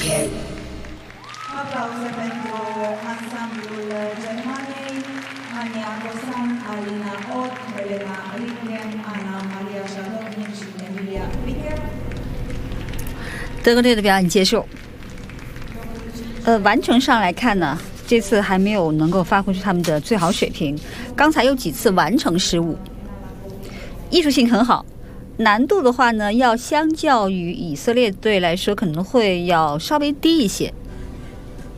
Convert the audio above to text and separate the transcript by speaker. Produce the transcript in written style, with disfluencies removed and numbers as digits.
Speaker 1: Aplauso pentru ansamblul Germaniei, Ania Cosan, Alina Ott, Helena Lindgren, Ana Maria Șadovnic și Emilia Picher。
Speaker 2: 德国队的表演结束。完成上来看呢，这次还没有能够发挥出他们的最好水平。刚才有几次完成失误，艺术性很好。难度的话呢，要相较于以色列队来说，可能会要稍微低一些。